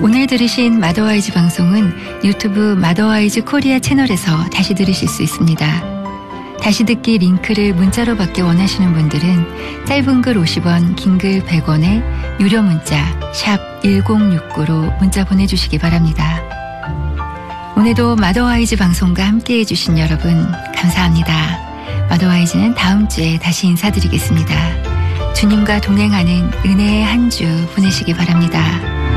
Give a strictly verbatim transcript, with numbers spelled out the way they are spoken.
오늘 들으신 마더와이즈 방송은 유튜브 마더와이즈 코리아 채널에서 다시 들으실 수 있습니다. 다시 듣기 링크를 문자로 받기 원하시는 분들은 짧은 글 오십 원, 긴 글 백 원에 유료 문자 샵 일공육구로 문자 보내주시기 바랍니다. 오늘도 마더와이즈 방송과 함께해 주신 여러분 감사합니다. 마더와이즈는 다음 주에 다시 인사드리겠습니다. 주님과 동행하는 은혜의 한 주 보내시기 바랍니다.